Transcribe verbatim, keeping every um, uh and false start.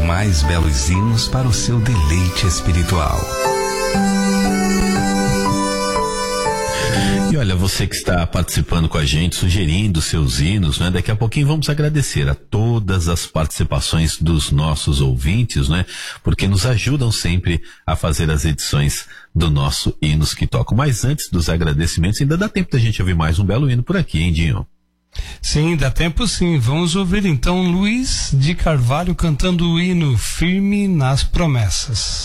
mais belos hinos para o seu deleite espiritual. E olha, você que está participando com a gente, sugerindo seus hinos, né? Daqui a pouquinho vamos agradecer a todas as participações dos nossos ouvintes, né? Porque nos ajudam sempre a fazer as edições do nosso Hinos que Tocam. Mas antes dos agradecimentos, ainda dá tempo da gente ouvir mais um belo hino por aqui, hein, Dinho? Sim, dá tempo sim. Vamos ouvir então Luiz de Carvalho cantando o hino Firme nas Promessas.